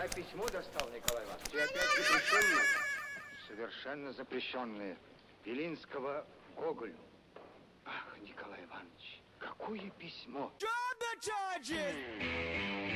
Я письмо достал, Николай Иванович. И опять запрещенное. Совершенно запрещенное. Белинского Гоголю. Ах, Николай Иванович, какое письмо!